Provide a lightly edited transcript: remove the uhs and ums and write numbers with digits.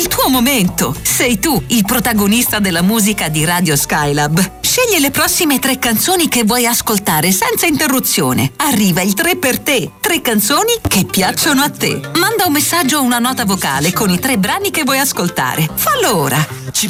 il tuo momento. Sei tu il protagonista della musica di Radio Skylab. Scegli le prossime 3 canzoni che vuoi ascoltare senza interruzione. Arriva il 3 per te. 3 canzoni che piacciono a te. Manda un messaggio o una nota vocale con i 3 brani che vuoi ascoltare. Fallo ora.